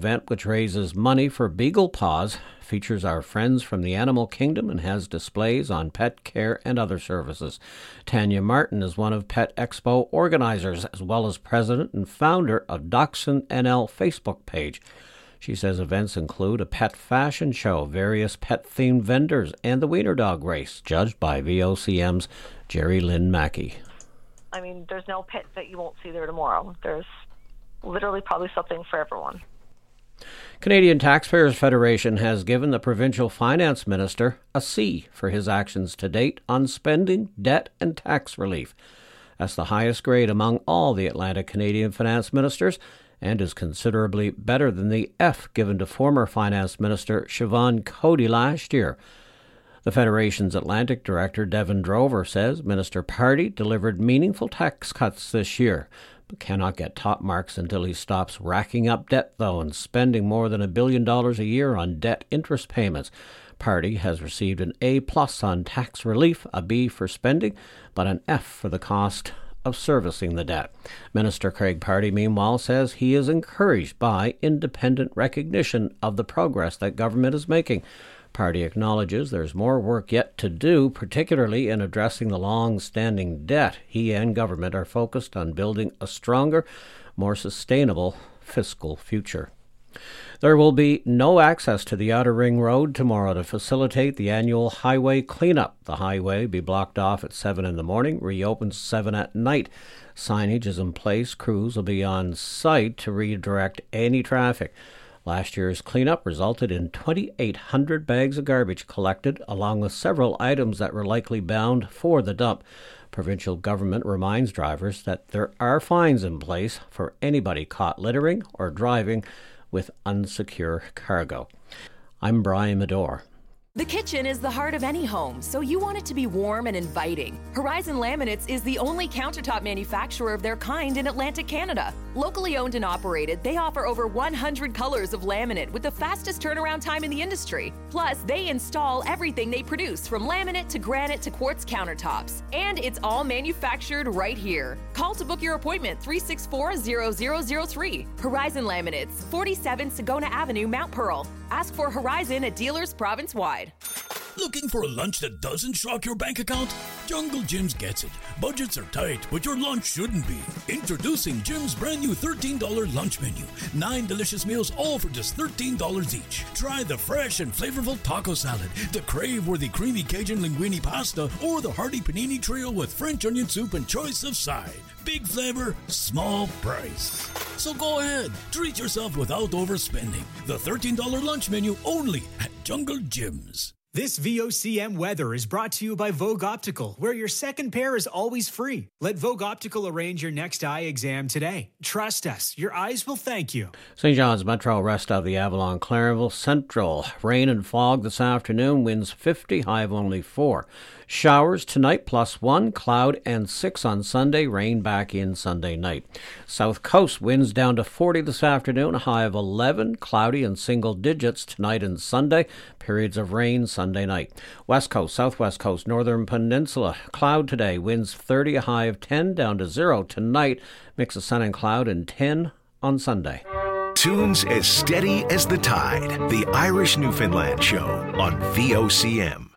event, which raises money for Beagle Paws, features our friends from the animal kingdom and has displays on pet care and other services. Tanya Martin is one of Pet Expo organizers, as well as president and founder of Dachshund NL Facebook page. She says events include a pet fashion show, various pet-themed vendors, and the Wiener Dog race, judged by VOCM's Jerry Lynn Mackey. I mean, there's no pet that you won't see there tomorrow. There's literally probably something for everyone. Canadian Taxpayers Federation has given the provincial finance minister a C for his actions to date on spending, debt, and tax relief. That's the highest grade among all the Atlantic Canadian finance ministers, and is considerably better than the F given to former Finance Minister Siobhan Cody last year. The Federation's Atlantic Director Devin Drover says Minister Pardy delivered meaningful tax cuts this year, but cannot get top marks until he stops racking up debt, though, and spending more than $1 billion a year on debt interest payments. Pardy has received an A+ on tax relief, a B for spending, but an F for the cost of servicing the debt. Minister Craig Pardy, meanwhile, says he is encouraged by independent recognition of the progress that government is making. Pardy acknowledges there's more work yet to do, particularly in addressing the long-standing debt. He and government are focused on building a stronger, more sustainable fiscal future. There will be no access to the Outer Ring Road tomorrow to facilitate the annual highway cleanup. The highway will be blocked off at 7 in the morning, reopens 7 at night. Signage is in place. Crews will be on site to redirect any traffic. Last year's cleanup resulted in 2,800 bags of garbage collected, along with several items that were likely bound for the dump. Provincial government reminds drivers that there are fines in place for anybody caught littering or driving with unsecure cargo. I'm Brian Medore. The kitchen is the heart of any home, so you want it to be warm and inviting. Horizon Laminates is the only countertop manufacturer of their kind in Atlantic Canada. Locally owned and operated, they offer over 100 colors of laminate with the fastest turnaround time in the industry. Plus, they install everything they produce, from laminate to granite to quartz countertops. And it's all manufactured right here. Call to book your appointment, 364-0003. Horizon Laminates, 47 Sagona Avenue, Mount Pearl. Ask for Horizon at dealers province-wide. Looking for a lunch that doesn't shock your bank account? Jungle Jim's gets it. Budgets are tight, but your lunch shouldn't be. Introducing Jim's brand new $13 lunch menu. 9 delicious meals, all for just $13 each. Try the fresh and flavorful taco salad, the crave-worthy creamy Cajun linguine pasta, or the hearty panini trio with French onion soup and choice of side. Big flavor, small price. So go ahead, treat yourself without overspending. The $13 lunch menu only at Jungle Jim's. This VOCM weather is brought to you by Vogue Optical, where your second pair is always free. Let Vogue Optical arrange your next eye exam today. Trust us, your eyes will thank you. St. John's Metro, rest of the Avalon, Clarenville Central. Rain and fog this afternoon, winds 50, high of only 4. Showers tonight, +1, cloud and 6 on Sunday, rain back in Sunday night. South Coast, winds down to 40 this afternoon, a high of 11, cloudy and single digits tonight and Sunday, periods of rain Sunday night. West Coast, Southwest Coast, Northern Peninsula, cloud today, winds 30, a high of 10, down to 0 tonight, mix of sun and cloud, and 10 on Sunday. Tunes as steady as the tide, the Irish Newfoundland Show on VOCM.